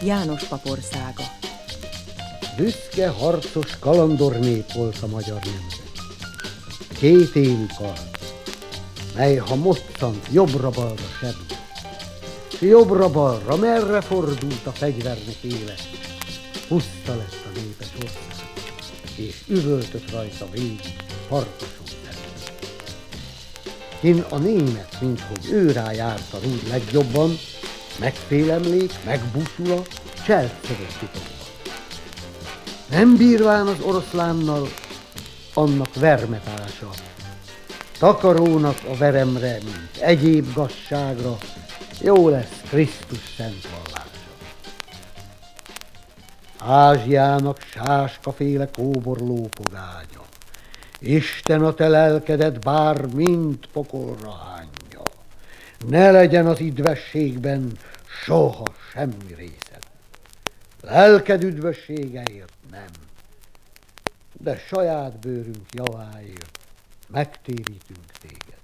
János pap országa. Büszke, harcos, kalandor nép volt a magyar nemzet. Kétélű kard, mely ha moccant jobbra-balra sebzett, s jobbra-balra merre fordult a fegyvernek éle, puszta lett a népes ország, és üvöltött rajta végig farkason szemben. Hin a német, minthogy őrá járta rúd legjobban, megfélemlék, megbúsula, cselszögött titokban. Nem bírván az oroszlánnal, annak vermetása, takarónak a veremre, mint egyéb gazságra, jó lesz Krisztus szent vallása. Ázsiának sáskaféle kóborló pogánya, Isten a te lelkedet bár mind pokolra hányja, ne legyen az idvességben soha semmi részed. Lelked üdvösségeért nem, de saját bőrünk javáért megtérítünk téged.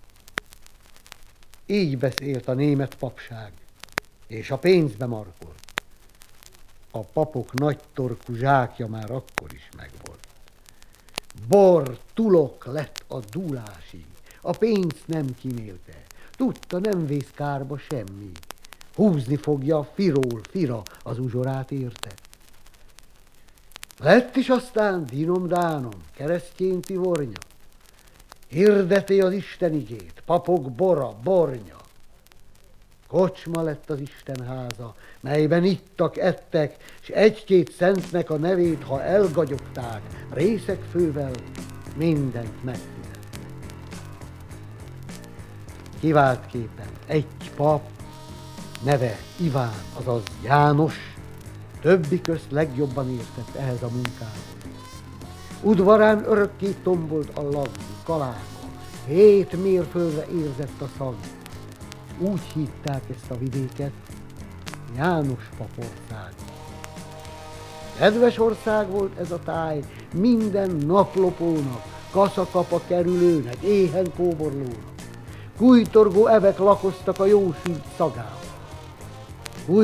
Így beszélt a német papság, és a pénzbe markolt. A papok nagy torkú zsákja már akkor is megvolt. Bor, tulok lett a dúlásig, a pénzt nem kimélte, tudta, nem vész kárba semmi. Húzni fogja firól fira az uzsorát érte. Lett is aztán dinom-dánom, keresztény tivornya, hirdeti az Isten igét, papok bora, bornya. Kocsma lett az Isten háza, melyben ittak, ettek, s egy-két szentnek a nevét, ha elgagyogták, részegfővel mindent megfizettek. Kiváltképpen egy pap, neve Iván, azaz János, többi közt legjobban értett ehhez a munkához. Udvarán örökké tombolt a lagzi, kaláka, 7 mérföldre érzett a szag. Úgy hívták ezt a vidéket, János pap ország. Kedves ország volt ez a táj minden naplopónak, kaszakapa kerülőnek, éhen kóborlónak. Kújtorgó evek lakoztak a jósült szagával.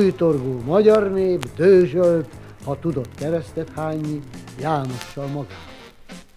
Kújtorgó magyar nép dőzsölt, ha tudott keresztet hányni Jánossal magával.